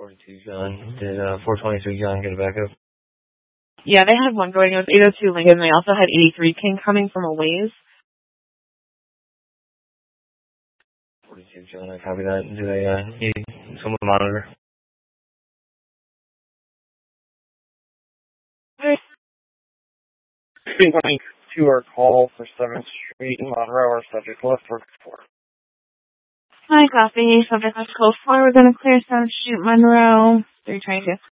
42 John. Did 423 John get a backup? Yeah, they had one going. It was 802 Lincoln. They also had 83 King coming from a ways. 42 John, I copy that. Do they need someone to monitor? Street 22 our call for 7th Street in Monroe, our subject left for 4. Hi, copy. Subject left code 4. We're going to clear 7th Street, Monroe. 322.